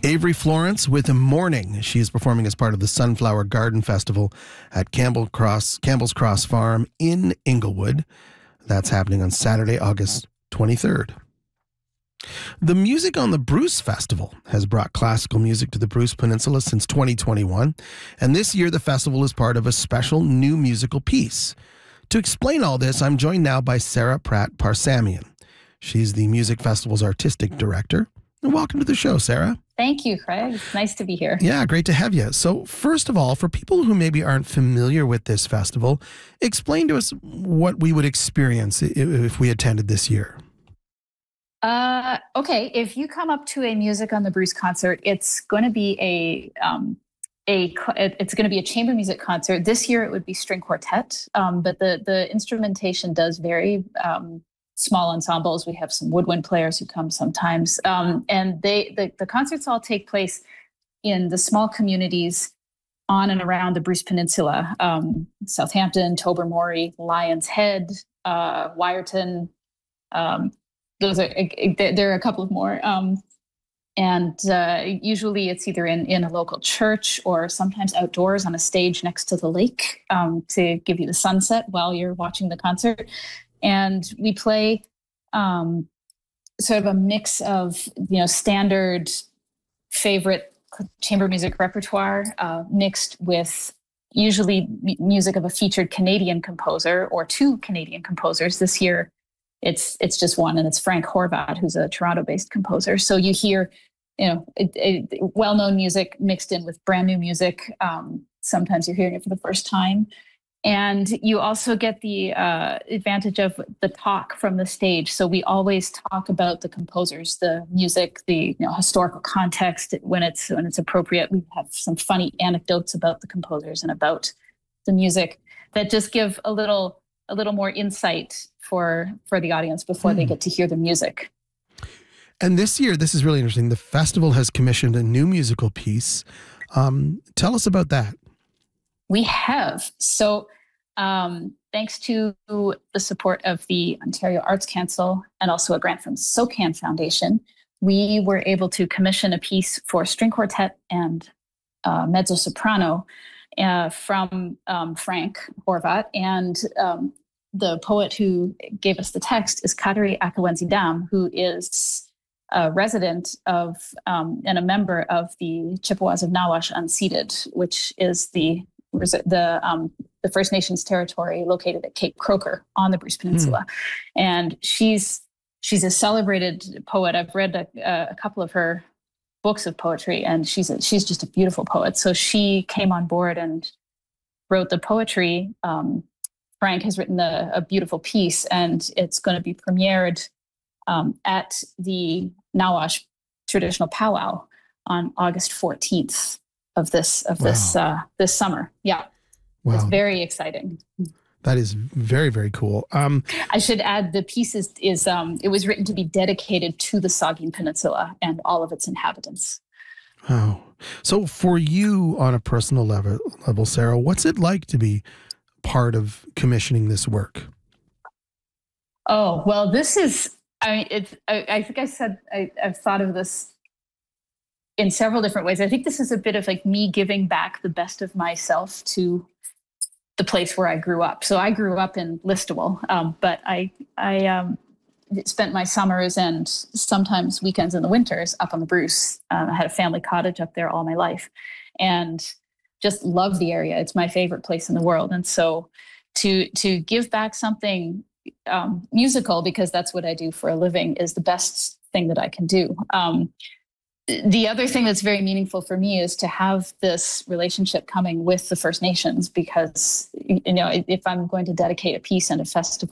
Avery Florence with Morning. She is performing as part of the Sunflower Garden Festival at Campbell's Cross Farm in Inglewood. That's happening on Saturday, August 23rd. The Music on the Bruce Festival has brought classical music to the Bruce Peninsula since 2021, and this year the festival is part of a special new musical piece. To explain all this, I'm joined now by Sarah Pratt Parsamian. She's the Music Festival's artistic director. And welcome to the show, Sarah. Thank you, Craig. It's nice to be here. Yeah, great to have you. So first of all, for people who maybe aren't familiar with this festival, explain to us what we would experience if we attended this year. Okay. If you come up to a Music on the Bruce concert, it's going to be it's going to be a chamber music concert. This year it would be string quartet, but the instrumentation does vary. Small ensembles. We have some woodwind players who come sometimes, and the concerts all take place in the small communities on and around the Bruce Peninsula: Southampton, Tobermory, Lions Head, Wyerton. There are a couple of more, and usually it's either in a local church or sometimes outdoors on a stage next to the lake to give you the sunset while you're watching the concert. And we play sort of a mix of standard favorite chamber music repertoire mixed with usually music of a featured Canadian composer or two Canadian composers. This year it's just one, and it's Frank Horvath, who's a Toronto-based composer. So you hear well-known music mixed in with brand new music. Sometimes you're hearing it for the first time. And you also get the advantage of the talk from the stage. So we always talk about the composers, the music, the historical context when it's appropriate. We have some funny anecdotes about the composers and about the music that just give a little more insight for the audience before they get to hear the music. And this year, this is really interesting. The festival has commissioned a new musical piece. Tell us about that. We have. So thanks to the support of the Ontario Arts Council and also a grant from SOCAN Foundation, we were able to commission a piece for string quartet and mezzo-soprano from Frank Horvath. And the poet who gave us the text is Kateri Akawenzi-Dam, who is a resident of and a member of the Chippewas of Nawash Unceded, which is the First Nations territory located at Cape Croker on the Bruce Peninsula. And she's a celebrated poet. I've read a couple of her books of poetry, and she's just a beautiful poet. So she came on board and wrote the poetry. Frank has written a beautiful piece, and it's going to be premiered at the Nawash traditional powwow on August 14th. Of this summer. Yeah. Wow. It's very exciting. That is very, very cool. I should add the piece is it was written to be dedicated to the Saugeen Peninsula and all of its inhabitants. Oh. So for you on a personal level, Sarah, what's it like to be part of commissioning this work? Oh, well, this is, I think I said, I've thought of this in several different ways. I think this is a bit of like me giving back the best of myself to the place where I grew up. So I grew up in Listowel, but I spent my summers and sometimes weekends in the winters up on the Bruce. I had a family cottage up there all my life and just love the area. It's my favorite place in the world. And so to give back something musical, because that's what I do for a living, is the best thing that I can do. The other thing that's very meaningful for me is to have this relationship coming with the First Nations, because, if I'm going to dedicate a piece and a festival